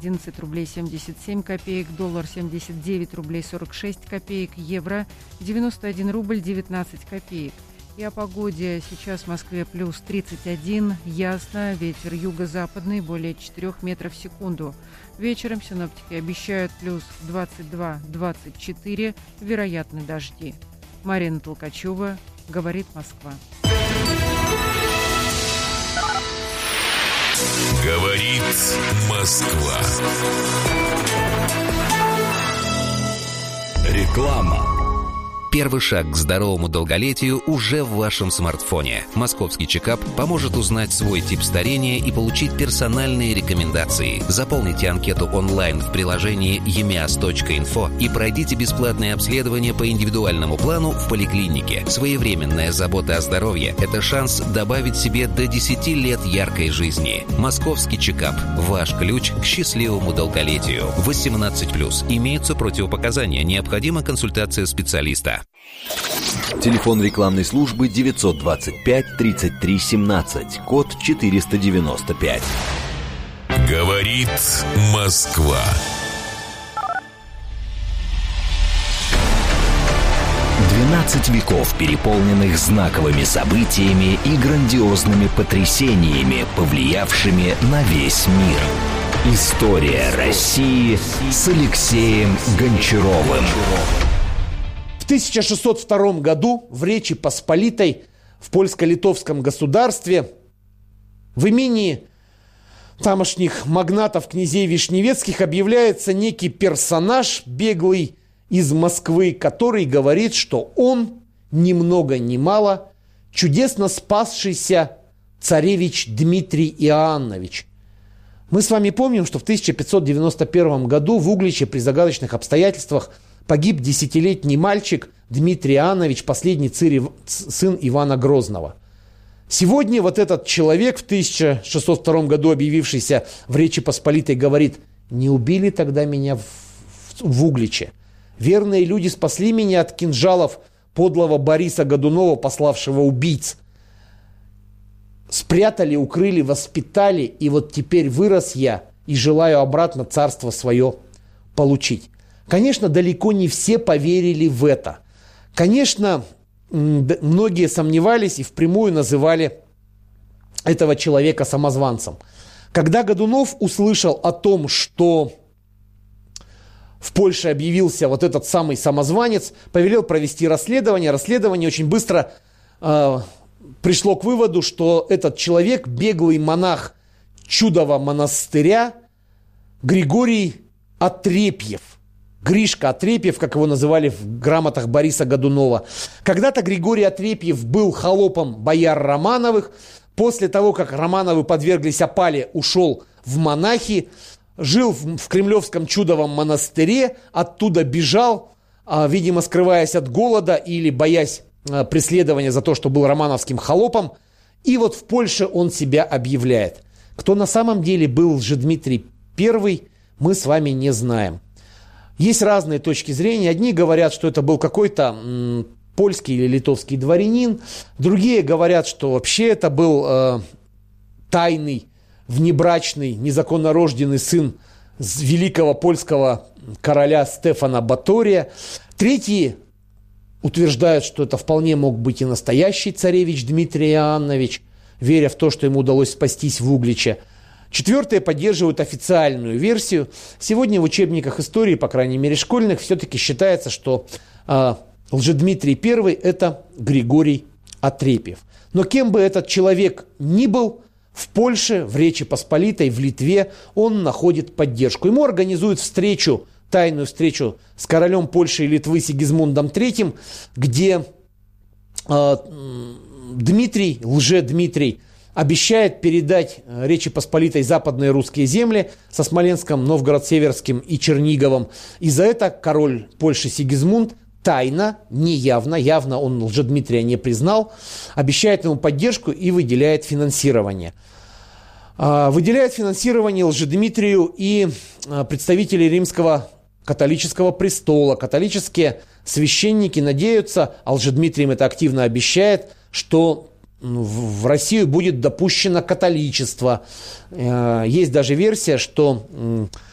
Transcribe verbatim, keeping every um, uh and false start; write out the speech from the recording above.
одиннадцать рублей семьдесят семь копеек, доллар семьдесят девять рублей сорок шесть копеек, евро девяносто один рубль девятнадцать копеек. И о погоде. Сейчас в Москве плюс тридцать один, ясно, ветер юго-западный более четырех метров в секунду. Вечером синоптики обещают плюс двадцать два - двадцать четыре, вероятны дожди. Марина Толкачева, говорит Москва. Говорит Москва. Реклама. Первый шаг к здоровому долголетию уже в вашем смартфоне. Московский чекап поможет узнать свой тип старения и получить персональные рекомендации. Заполните анкету онлайн в приложении и эм и а эс точка инфо и пройдите бесплатное обследование по индивидуальному плану в поликлинике. Своевременная забота о здоровье – это шанс добавить себе до десяти лет яркой жизни. Московский чекап – ваш ключ к счастливому долголетию. восемнадцать плюс. Имеются противопоказания. Необходима консультация специалиста. Телефон рекламной службы девятьсот двадцать пять тридцать три семнадцать, код четыреста девяносто пять. Говорит Москва. двенадцать веков, переполненных знаковыми событиями и грандиозными потрясениями, повлиявшими на весь мир. История России с Алексеем Гончаровым. В тысяча шестьсот втором году в Речи Посполитой в польско-литовском государстве в имении тамошних магнатов князей Вишневецких объявляется некий персонаж, беглый из Москвы, который говорит, что он ни много ни мало чудесно спасшийся царевич Дмитрий Иоаннович. Мы с вами помним, что в тысяча пятьсот девяносто первом году в Угличе при загадочных обстоятельствах погиб десятилетний мальчик Дмитрий Иоаннович, последний царь, сын Ивана Грозного. Сегодня вот этот человек, в тысяча шестьсот втором году объявившийся в Речи Посполитой, говорит: не убили тогда меня в, в, в Угличе. Верные люди спасли меня от кинжалов подлого Бориса Годунова, пославшего убийц. Спрятали, укрыли, воспитали, и вот теперь вырос я и желаю обратно царство свое получить. Конечно, далеко не все поверили в это. Конечно, многие сомневались и впрямую называли этого человека самозванцем. Когда Годунов услышал о том, что в Польше объявился вот этот самый самозванец, повелел провести расследование. Расследование очень быстро э, пришло к выводу, что этот человек, беглый монах чудового монастыря Григорий Отрепьев. Гришка Отрепьев, как его называли в грамотах Бориса Годунова. Когда-то Григорий Отрепьев был холопом бояр Романовых. После того, как Романовы подверглись опале, ушел в монахи, жил в, в Кремлевском чудовом монастыре, оттуда бежал, а, видимо, скрываясь от голода или боясь а, преследования за то, что был романовским холопом. И вот в Польше он себя объявляет. Кто на самом деле был Лжедмитрий Первый, мы с вами не знаем. Есть разные точки зрения. Одни говорят, что это был какой-то м, польский или литовский дворянин. Другие говорят, что вообще это был э, тайный, внебрачный, незаконно рожденный сын великого польского короля Стефана Батория. Третьи утверждают, что это вполне мог быть и настоящий царевич Дмитрий Иоаннович, веря в то, что ему удалось спастись в Угличе. Четвертые поддерживают официальную версию. Сегодня в учебниках истории, по крайней мере школьных, все-таки считается, что э, Лжедмитрий Первый – это Григорий Отрепьев. Но кем бы этот человек ни был, в Польше, в Речи Посполитой, в Литве он находит поддержку. Ему организуют встречу, тайную встречу с королем Польши и Литвы Сигизмундом Третьим, где э, Дмитрий, Лжедмитрий, обещает передать Речи Посполитой западные русские земли со Смоленском, Новгород-Северским и Черниговом. И за это король Польши Сигизмунд тайно, неявно, явно он Лжедмитрия не признал, обещает ему поддержку и выделяет финансирование. Выделяет финансирование Лжедмитрию и представители римского католического престола. Католические священники надеются, а Лжедмитрий им это активно обещает, что в Россию будет допущено католичество. Есть даже версия, что